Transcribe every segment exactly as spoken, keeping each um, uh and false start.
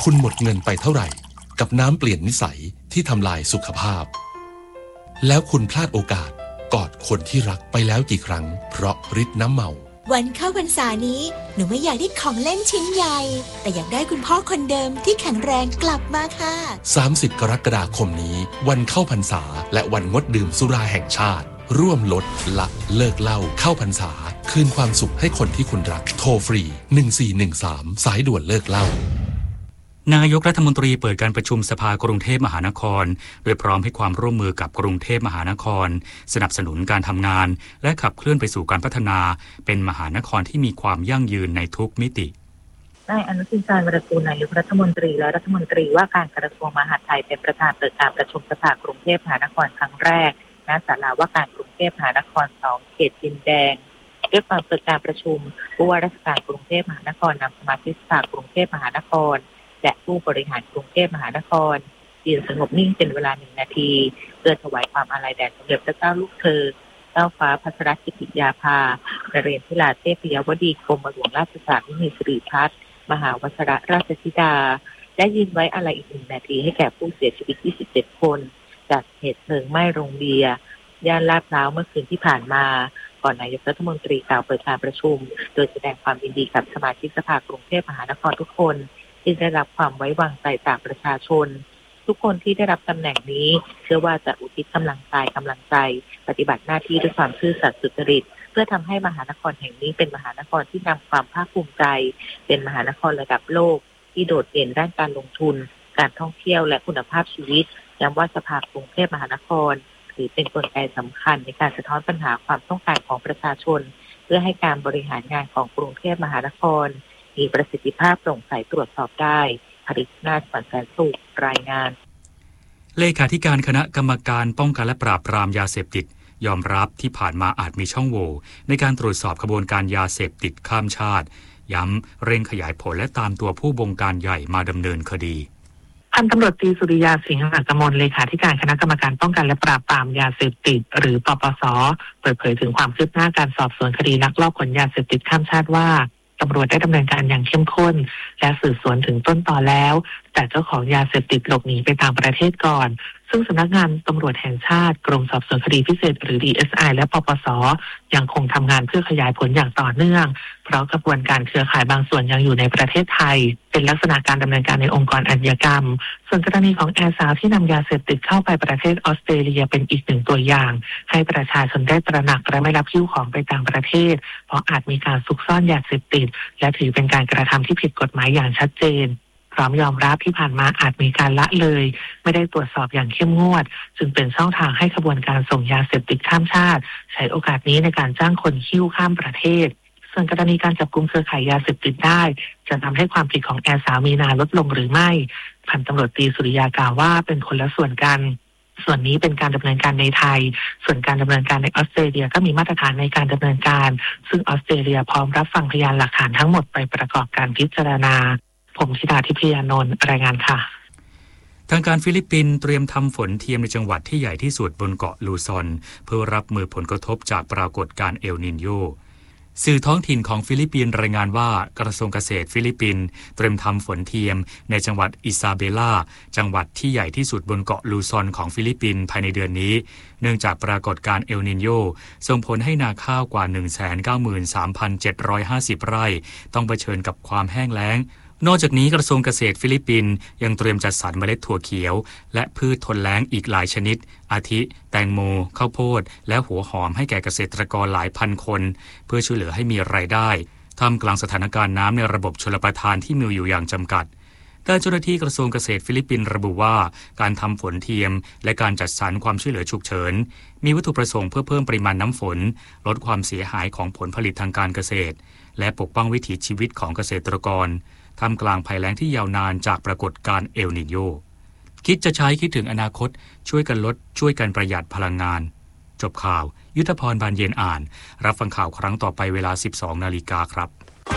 คุณหมดเงินไปเท่าไหร่กับน้ำเปลี่ยนนิสัยที่ทำลายสุขภาพแล้วคุณพลาดโอกาสกอดคนที่รักไปแล้วกี่ครั้งเพราะฤทธิ์น้ำเมาวันเข้าพรรษานี้หนูไม่อยากได้ของเล่นชิ้นใหญ่แต่อยากได้คุณพ่อคนเดิมที่แข็งแรงกลับมาค่ะสามสิบกรกฎาคมนี้วันเข้าพรรษาและวันงดดื่มสุราแห่งชาติร่วมลดละเลิกเหล้าเข้าพรรษาคืนความสุขให้คนที่คุณรักโทรฟรีหนึ่งสี่หนึ่งสามสายด่วนเลิกเหล้านายกรัฐมนตรีเปิดการประชุมสภากรุงเทพมหานครโดยพร้อมให้ความร่วมมือกับกรุงเทพมหานครสนับสนุนการทำงานและขับเคลื่อนไปสู่การพัฒนาเป็นมหานครที่มีความยั่งยืนในทุกมิตินายอนุทิน ชาญวิรากูลนายกรัฐมนตรีและรัฐมนตรีว่าการกระทรวงมหาดไทยเป็นประธานเปิดการประชุมสภากรุงเทพมหานครครั้งแรกณศาลาว่าการกรุงเทพมหานครสองเขตดินแดงด้วยการเปิดการประชุมผู้ว่าราชการกรุงเทพมหานครนำสมาชิกสภากรุงเทพมหานครและผู้บริหารกรุงเทพมหานครยืนสงบนิ่งเป็นเวลาหนึ่งนาทีเพื่อถวายความอาลัยแด่สมเด็จพระเจ้าลูกเธอเจ้าฟ้าพัชรกิติยาภานเรศธิราเทพยวดีกรมหลวงราชสานินีสิริพัฒน์มหาวชิรราชธิดาและยืนไว้อาลัยอีกหนึ่งนาทีให้แก่ผู้เสียชีวิตยี่สิบเจ็ดคนจากเหตุเพลิงไหม้โรงเบียร์ย่านลาดพร้าวเมื่อคืนที่ผ่านมาก่อนนายกรัฐมนตรีกล่าวเปิดการประชุมโดยแสดงความยินดีกับสมาชิกสภากรุงเทพมหานครทุกคนที่ได้รับความไว้วางใจจากประชาชนทุกคนที่ได้รับตำแหน่งนี้เชื่อว่าจะอุทิศกำลังกายกำลังใจปฏิบัติหน้าที่ด้วยความซื่อสัตย์สุจริตเพื่อทำให้มหานครแห่งนี้เป็นมหานครที่นำความภาคภูมิใจเป็นมหานครระดับโลกที่โดดเด่นด้านการลงทุนการท่องเที่ยวและคุณภาพชีวิตย้ำว่าสภากรุงเทพมหานครถือเป็นกลไกสำคัญในการสะท้อนปัญหาความต้องการของประชาชนเพื่อให้การบริหารงานของกรุงเทพมหานครมีประสิทธิภาพโปร่งใสตรวจสอบได้ผลิตนาถสันแสนสุขรายงานเลขาธิการคณะกรรมการป้องกันและปราบปรามยาเสพติดยอมรับที่ผ่านมาอาจมีช่องโหว่ในการตรวจสอบขบวนการยาเสพติดข้ามชาติย้ำเร่งขยายผลและตามตัวผู้บงการใหญ่มาดำเนินคดีพันตำรวจตรีสุริยาสิงห์อักมลเลขาธิการคณะกรรมการป้องกันและปราบปรามยาเสพติดหรือปปส.เปิดเผยถึงความคืบหน้าการสอบสวนคดีลักลอบขนยาเสพติดข้ามชาติว่าตำรวจได้ดำเนินการอย่างเข้มข้นและสืบสวนถึงต้นตอแล้วแต่เจ้าของยาเสพติดหลบหนีไปต่างประเทศก่อนซึ่งสำนักงานตำรวจแห่งชาติกรมสอบสวนคดีพิเศษหรือ ดี เอส ไอ และปปส.ยังคงทำงานเพื่อขยายผลอย่างต่อเนื่องเพราะกระบวนการเครือข่ายบางส่วนยังอยู่ในประเทศไทยเป็นลักษณะการดำเนินการในองค์กรอาชญากรรมส่วนกรณีของแอร์สาวที่นำยาเสพติดเข้าไปประเทศออสเตรเลียเป็นอีกหนึ่งตัวอย่างให้ประชาชนได้ตระหนักและไม่รับหิ้วของไปต่างประเทศเพราะอาจมีการซุกซ่อนยาเสพติดและถือเป็นการกระทำที่ผิดกฎหมายอย่างชัดเจนพร้อมยอมรับที่ผ่านมาอาจมีการละเลยไม่ได้ตรวจสอบอย่างเข้มงวดจึงเป็นช่องทางให้ขบวนการส่งยาเสพติดข้ามชาติใช้โอกาสนี้ในการจ้างคนหิ้วข้ามประเทศส่วนกรณีการจับกุมเครือข่ายยาเสพติดได้จะทำให้ความผิดของแอร์สาวมีนาลดลงหรือไม่พันตำรวจตรีสุริยากล่าวว่าเป็นคนละส่วนกันส่วนนี้เป็นการดำเนินการในไทยส่วนการดำเนินการในออสเตรเลียก็มีมาตรฐานในการดำเนินการซึ่งออสเตรเลียพร้อมรับฟังพยานหลักฐานทั้งหมดไปประกอบการพิจารณาผมธิดาทิพยานนท์รายงานค่ะทางการฟิลิปปินส์เตรียมทำฝนเทียมในจังหวัดที่ใหญ่ที่สุดบนเกาะลูซอนเพื่อรับมือผลกระทบจากปรากฏการณ์เอลนินโญสื่อท้องถิ่นของฟิลิปปินส์รายงานว่ากระทรวงเกษตรฟิลิปปินส์เตรียมทำฝนเทียมในจังหวัดอิซาเบลาจังหวัดที่ใหญ่ที่สุดบนเกาะลูซอนของฟิลิปปินส์ภายในเดือนนี้เนื่องจากปรากฏการณ์เอลนินโญส่งผลให้นาข้าวกว่า หนึ่งแสนเก้าหมื่นสามพันเจ็ดร้อยห้าสิบ ไร่ต้องเผชิญกับความแห้งแล้งนอกจากนี้กระทรวงเกษตรฟิลิปปินส์ยังเตรียมจัดสรรเมล็ดถั่วเขียวและพืชทนแล้งอีกหลายชนิดอาทิแตงโมข้าวโพดและหัวหอมให้แก่เกษตรกรหลายพันคนเพื่อช่วยเหลือให้มีรายได้ท่ามกลางสถานการณ์น้ำในระบบชลประทานที่มีอยู่อย่างจำกัดด้านเจ้าหน้าที่กระทรวงเกษตรฟิลิปปินส์ระบุว่าการทำฝนเทียมและการจัดสรรความช่วยเหลือฉุกเฉินมีวัตถุประสงค์เพื่อเพิ่มปริมาณน้ำฝนลดความเสียหายของผลผลิตทางการเกษตรและปกป้องวิถีชีวิตของเกษตรกรท่ามกลางภัยแล้งที่ยาวนานจากปรากฏการณ์เอลนิโญคิดจะใช้คิดถึงอนาคตช่วยกันลดช่วยกันประหยัดพลังงานจบข่าวยุทธพรบานเย็นอ่านรับฟังข่าวครั้งต่อไปเวลา สิบสองนาฬิกาครับ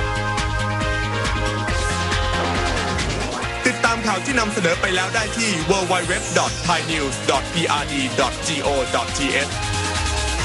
ติดตามข่าวที่นำเสนอไปแล้วได้ที่ ดับเบิลยู ดับเบิลยู ดับเบิลยู ดอท ไทยนิวส์ ดอท พี อาร์ ดี ดอท จี โอ ดอท ที เอช